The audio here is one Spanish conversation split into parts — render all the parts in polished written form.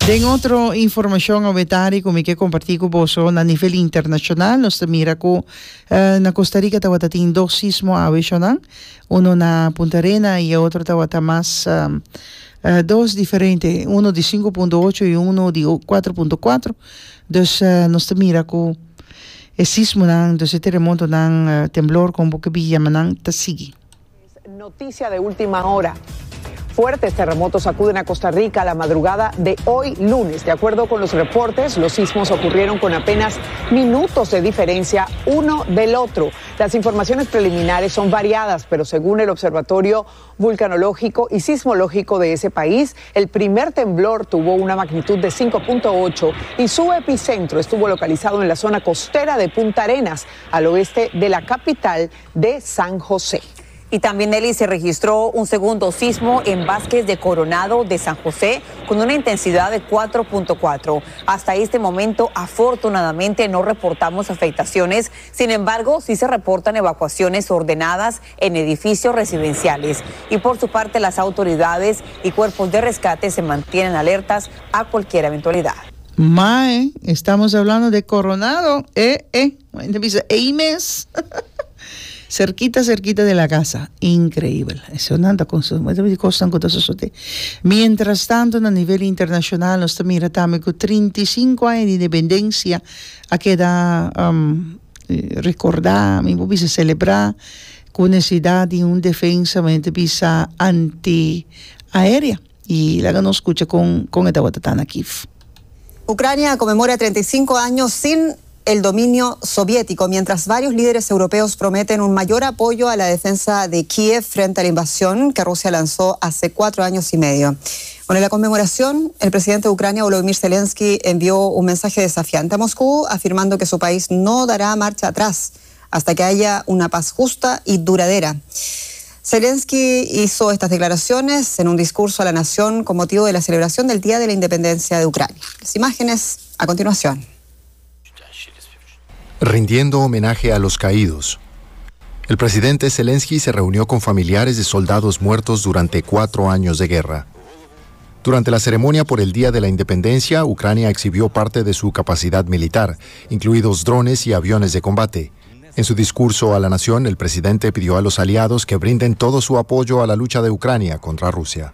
En otra información obetari como que compartí con vos a nivel internacional, nos mira que en Costa Rica tawatin dos sismos avisonan, uno na Punta Arena y otro tawata más dos diferentes, uno de 5.8 y uno de 4.4. Entonces nos mira que el sismo ese terremoto temblor con boca villa manan tasigi. Noticia de última hora. Fuertes terremotos sacuden a Costa Rica a la madrugada de hoy lunes. De acuerdo con los reportes, los sismos ocurrieron con apenas minutos de diferencia uno del otro. Las informaciones preliminares son variadas, pero según el Observatorio Vulcanológico y Sismológico de ese país, el primer temblor tuvo una magnitud de 5.8 y su epicentro estuvo localizado en la zona costera de Punta Arenas, al oeste de la capital de San José. Y también, Nelly, se registró un segundo sismo en Vázquez de Coronado de San José con una intensidad de 4.4. Hasta este momento, afortunadamente, no reportamos afectaciones. Sin embargo, sí se reportan evacuaciones ordenadas en edificios residenciales. Y por su parte, las autoridades y cuerpos de rescate se mantienen alertas a cualquier eventualidad. Mae, estamos hablando de Coronado, Eimes. Cerquita de la casa. Increíble. Eso nada con su costan con todo. Mientras tanto, a nivel internacional, nos mira también con 35 años de independencia a queda recordar, se celebrar con necesidad de una defensa antiaérea. Y la que nos escucha con esta guatatana aquí. Ucrania conmemora 35 años sin el dominio soviético, mientras varios líderes europeos prometen un mayor apoyo a la defensa de Kiev frente a la invasión que Rusia lanzó hace 4 años y medio. Bueno, en la conmemoración, el presidente de Ucrania, Volodymyr Zelensky, envió un mensaje desafiante a Moscú, afirmando que su país no dará marcha atrás hasta que haya una paz justa y duradera. Zelensky hizo estas declaraciones en un discurso a la nación con motivo de la celebración del Día de la Independencia de Ucrania. Las imágenes a continuación. Rindiendo homenaje a los caídos. El presidente Zelensky se reunió con familiares de soldados muertos durante 4 años de guerra. Durante la ceremonia por el Día de la Independencia, Ucrania exhibió parte de su capacidad militar, incluidos drones y aviones de combate. En su discurso a la nación, el presidente pidió a los aliados que brinden todo su apoyo a la lucha de Ucrania contra Rusia.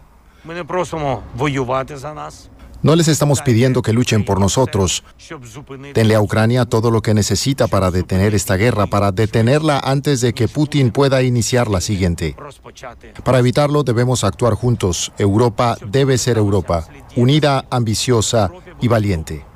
No les estamos pidiendo que luchen por nosotros. Denle a Ucrania todo lo que necesita para detener esta guerra, para detenerla antes de que Putin pueda iniciar la siguiente. Para evitarlo debemos actuar juntos. Europa debe ser Europa, unida, ambiciosa y valiente.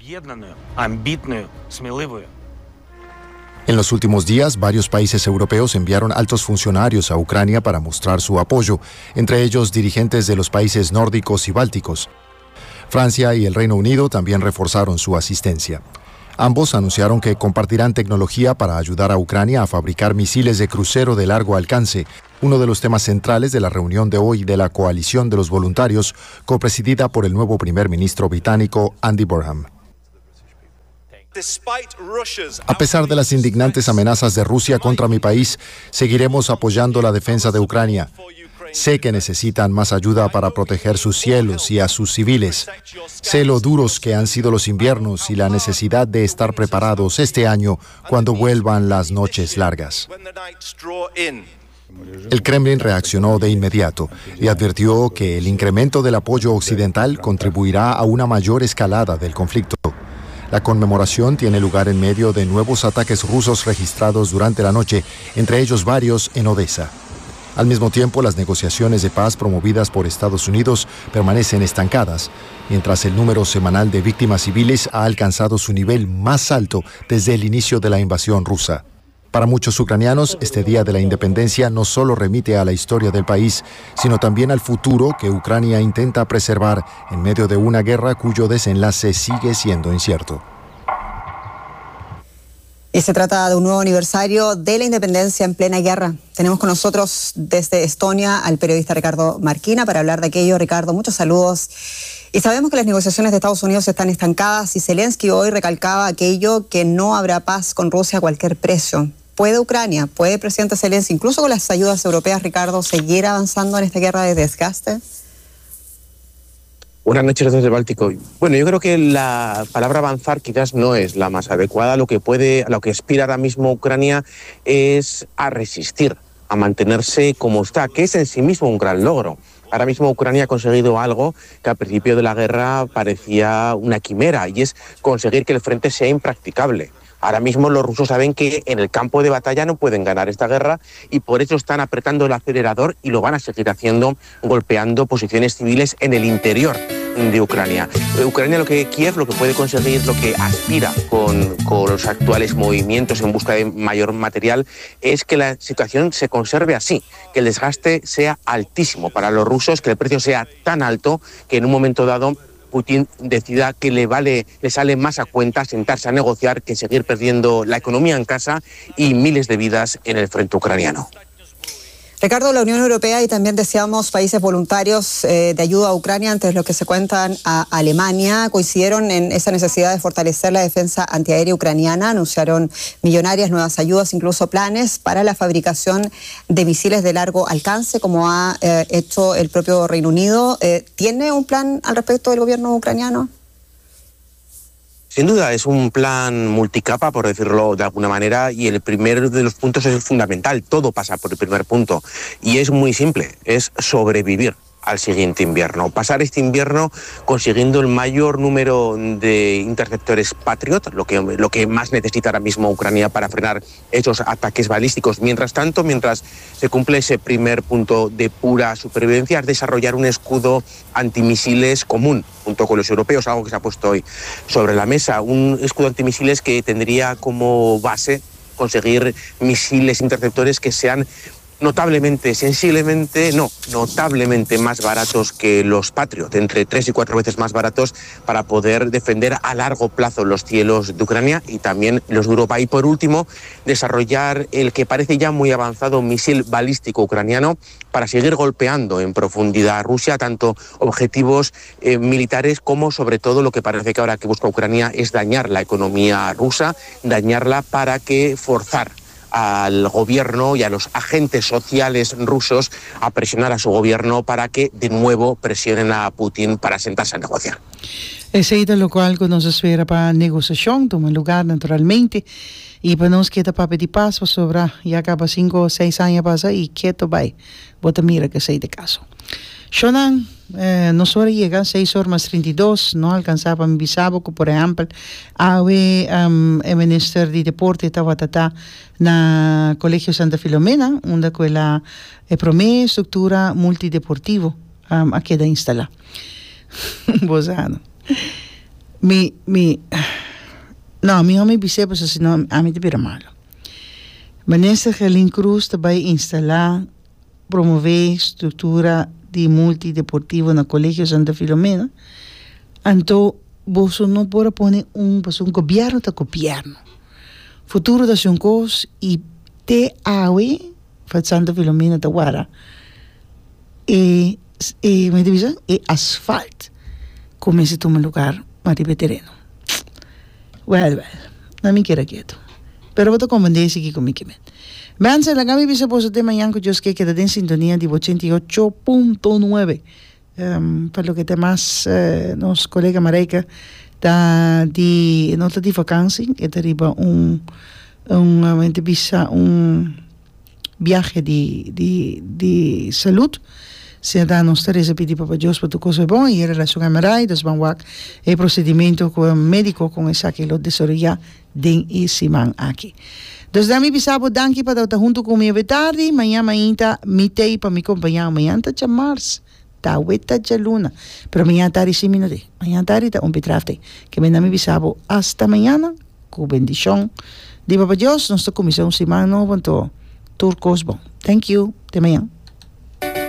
En los últimos días, varios países europeos enviaron altos funcionarios a Ucrania para mostrar su apoyo, entre ellos dirigentes de los países nórdicos y bálticos. Francia y el Reino Unido también reforzaron su asistencia. Ambos anunciaron que compartirán tecnología para ayudar a Ucrania a fabricar misiles de crucero de largo alcance, uno de los temas centrales de la reunión de hoy de la Coalición de los Voluntarios, copresidida por el nuevo primer ministro británico Andy Burnham. A pesar de las indignantes amenazas de Rusia contra mi país, seguiremos apoyando la defensa de Ucrania. Sé que necesitan más ayuda para proteger sus cielos y a sus civiles. Sé lo duros que han sido los inviernos y la necesidad de estar preparados este año cuando vuelvan las noches largas. El Kremlin reaccionó de inmediato y advirtió que el incremento del apoyo occidental contribuirá a una mayor escalada del conflicto. La conmemoración tiene lugar en medio de nuevos ataques rusos registrados durante la noche, entre ellos varios en Odessa. Al mismo tiempo, las negociaciones de paz promovidas por Estados Unidos permanecen estancadas, mientras el número semanal de víctimas civiles ha alcanzado su nivel más alto desde el inicio de la invasión rusa. Para muchos ucranianos, este Día de la Independencia no solo remite a la historia del país, sino también al futuro que Ucrania intenta preservar en medio de una guerra cuyo desenlace sigue siendo incierto. Y se trata de un nuevo aniversario de la independencia en plena guerra. Tenemos con nosotros desde Estonia al periodista Ricardo Marquina para hablar de aquello. Ricardo, muchos saludos. Y sabemos que las negociaciones de Estados Unidos están estancadas y Zelensky hoy recalcaba aquello que no habrá paz con Rusia a cualquier precio. ¿Puede Ucrania, puede el presidente Zelensky, incluso con las ayudas europeas, Ricardo, seguir avanzando en esta guerra de desgaste? Buenas noches desde el Báltico. Bueno, yo creo que la palabra avanzar quizás no es la más adecuada. Lo que aspira ahora mismo Ucrania es a resistir, a mantenerse como está, que es en sí mismo un gran logro. Ahora mismo Ucrania ha conseguido algo que al principio de la guerra parecía una quimera, y es conseguir que el frente sea impracticable. Ahora mismo los rusos saben que en el campo de batalla no pueden ganar esta guerra y por eso están apretando el acelerador y lo van a seguir haciendo, golpeando posiciones civiles en el interior de Ucrania. Ucrania, Kiev lo que puede conseguir, lo que aspira con los actuales movimientos en busca de mayor material, es que la situación se conserve así, que el desgaste sea altísimo para los rusos, que el precio sea tan alto que en un momento dado Putin decida que le sale más a cuenta sentarse a negociar que seguir perdiendo la economía en casa y miles de vidas en el frente ucraniano. Ricardo, la Unión Europea y también decíamos países voluntarios de ayuda a Ucrania, entre los que se cuentan a Alemania, coincidieron en esa necesidad de fortalecer la defensa antiaérea ucraniana, anunciaron millonarias nuevas ayudas, incluso planes para la fabricación de misiles de largo alcance, como ha hecho el propio Reino Unido. ¿Tiene un plan al respecto del gobierno ucraniano? Sin duda, es un plan multicapa, por decirlo de alguna manera, y el primero de los puntos es fundamental. Todo pasa por el primer punto, y es muy simple, es sobrevivir al siguiente invierno. Pasar este invierno consiguiendo el mayor número de interceptores Patriot, lo que más necesita ahora mismo Ucrania para frenar esos ataques balísticos. Mientras tanto, mientras se cumple ese primer punto de pura supervivencia, es desarrollar un escudo antimisiles común junto con los europeos, algo que se ha puesto hoy sobre la mesa. Un escudo antimisiles que tendría como base conseguir misiles interceptores que sean notablemente más baratos que los Patriot, entre 3 y 4 veces más baratos, para poder defender a largo plazo los cielos de Ucrania y también los de Europa. Y por último, desarrollar el que parece ya muy avanzado misil balístico ucraniano para seguir golpeando en profundidad a Rusia, tanto objetivos militares como sobre todo lo que parece que ahora que busca Ucrania es dañar la economía rusa, dañarla para que forzar al gobierno y a los agentes sociales rusos a presionar a su gobierno para que de nuevo presionen a Putin para sentarse a negociar. Ese es lo cual nos espera para negociación, toma lugar naturalmente, y para nos queda para pedir paso sobre ya acaba 5 o 6 años pasa y quieto va, bota mira que sei de caso. Shonan, nos hora llega 6:32, no alcanzaba mi bisabo, que por ejemplo, el ministro de Deporte estaba na Colegio Santa Filomena, donde la promesa estructura multideportivo aquí da instalar. Bozano. Mi homem bisebo, senão a mim te vira malo. Ministro Helen Cruz também instalar, promover estrutura de multideportivo no Colegio Santa Filomena. Então, você não pode pôr um governo da governo. Futuro das coisas e te awe para Santa Filomena da Guara e asfalto começa a tomar lugar para o terreno. Well, não me quero quieto. Pero vou te comandar aqui comigo. Mensen, la gami bisa po sa tema yan ko Diyos que queda en sintonía de 88.9. Para lo que temas nos colega Mareika di nota di vakantie, que arriba un viaje de salud. Se da nos Teresa pedi para Dios para tu cosa bon y en relación a Marai, dos van wak el procedimiento con médico con esa que lo desarrolla den isiman aquí. Dus dami bisabo danki para estar junto conmigo tarde, mañana mitei para mi compañero, mañana ta Mars, ta weta ta Luna, pero mañana tarde sí minutos, mañana tarde ta un betrafte, que me dami bisabo hasta mañana, con bendición, de Papa Dios, nuestra comisión semana no, punto turcos bon. Thank you, de mañana.